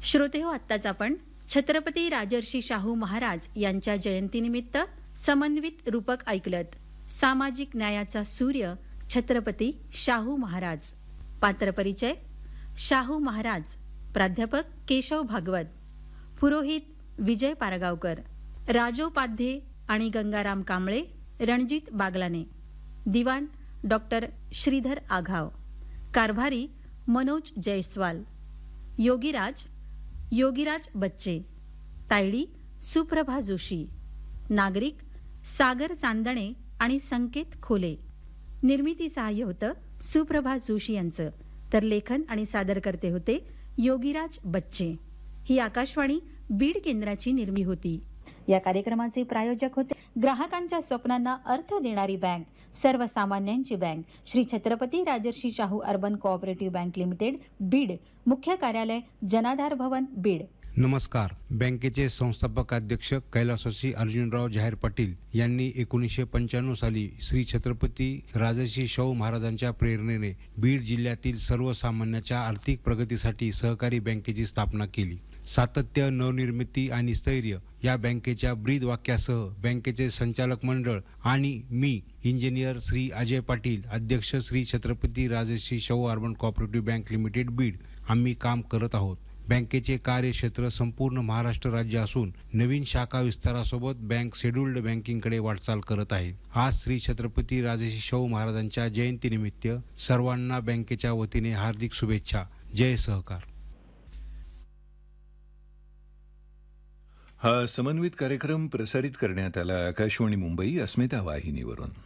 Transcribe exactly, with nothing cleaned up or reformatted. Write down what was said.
श्रोते हो, आत्ताच आपण छत्रपती राजर्षी शाहू महाराज यांच्या जयंतीनिमित्त समन्वित रूपक ऐकलत. सामाजिक न्यायाचा सूर्य छत्रपती शाहू महाराज. पात्र परिचय: शाहू महाराज, प्राध्यापक केशव भागवत, पुरोहित विजय पारगावकर, राजोपाध्ये आणि गंगाराम कांबळे, रणजित बागलाने, दिवाण डॉक्टर श्रीधर आघाव, कारभारी मनोज जयस्वाल, योगीराज योगीराज बच्चे, तायडी सुप्रभा जोशी, नागरिक सागर चांदणे आणि संकेत खोले. निर्मिती सहाय्य होतं सुप्रभा जोशी यांचं, तर लेखन आणि सादरकर्ते होते योगीराज बच्चे. ही आकाशवाणी बीड केंद्राची निर्मिती होती. या कार्यक्रमाचे प्रायोजक होते ग्राहकांच्या स्वप्नांना अर्थ देणारी बँक, सर्वसामान्यांची bank, Shri Chhatrapati Rajarshi Shahu urban cooperative bank limited, Beed. मुख्य कार्यालय जनाधार भवन, बीड. नमस्कार. बँकेचे संस्थापक अध्यक्ष कैलासवासी अर्जुनराव जाहीर पाटील यांनी एकोणीसशे पंच्याण्णव साली श्री छत्रपती राजर्षी शाहू महाराजांच्या प्रेरणेने बीड जिल्ह्यातील सर्वसामान्यांच्या आर्थिक प्रगतीसाठी सहकारी बँकेची स्थापना केली. सातत्य, नवनिर्मिती आणि स्थैर्य या बँकेच्या ब्रीद वाक्यासह बँकेचे संचालक मंडळ आणि मी इंजिनियर श्री अजय पाटील, अध्यक्ष Shri Chhatrapati Rajarshi Shahu urban cooperative bank limited, Beed, आम्ही काम करत आहोत. बँकेचे कार्यक्षेत्र संपूर्ण महाराष्ट्र राज्य असून नवीन शाखा विस्तारासोबत बँक शेड्यूल्ड बँकिंगकडे वाटचाल करत आहे. आज श्री छत्रपती राजर्षी शाहू महाराजांच्या जयंतीनिमित्त सर्वांना बँकेच्या वतीने हार्दिक शुभेच्छा. जय सहकार. हा समन्वित कार्यक्रम प्रसारित करण्यात आला आकाशवाणी मुंबई अस्मिता वाहिनीवरून.